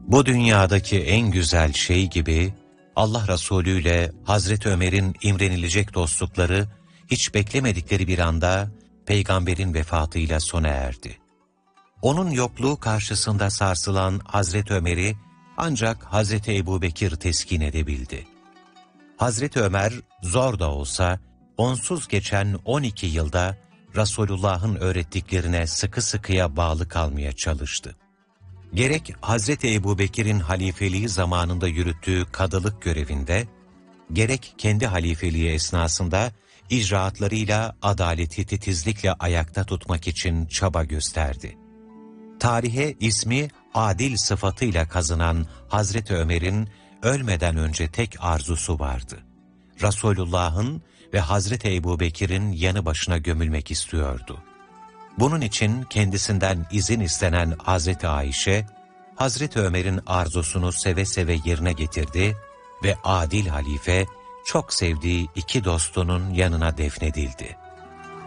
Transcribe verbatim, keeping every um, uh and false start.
Bu dünyadaki en güzel şey gibi, Allah Resulü ile Hazreti Ömer'in imrenilecek dostlukları, hiç beklemedikleri bir anda Peygamber'in vefatıyla sona erdi. Onun yokluğu karşısında sarsılan Hazreti Ömer'i ancak Hazreti Ebubekir teskin edebildi. Hazreti Ömer zor da olsa onsuz geçen on iki yılda Resulullah'ın öğrettiklerine sıkı sıkıya bağlı kalmaya çalıştı. Gerek Hazreti Ebubekir'in halifeliği zamanında yürüttüğü kadılık görevinde, gerek kendi halifeliği esnasında icraatlarıyla adaleti titizlikle ayakta tutmak için çaba gösterdi. Tarihe ismi adil sıfatıyla kazınan Hazreti Ömer'in ölmeden önce tek arzusu vardı. Resulullah'ın ve Hazreti Ebubekir'in yanı başına gömülmek istiyordu. Bunun için kendisinden izin istenen Hazreti Ayşe, Hazreti Ömer'in arzusunu seve seve yerine getirdi ve adil halife çok sevdiği iki dostunun yanına defnedildi.